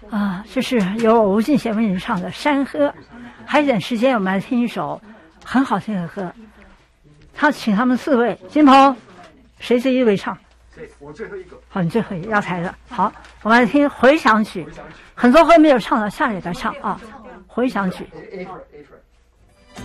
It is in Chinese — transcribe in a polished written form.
啊，这是由吴俊贤为您唱的《山河》。还有点时间，我们来听一首很好听的歌。他请他们4位，金鹏，谁第1位唱？ 我最后一个。 好，你最后一个要抬的。好，我们来听回响曲。很多会没有唱的，下里再唱啊。回响曲。 A 份。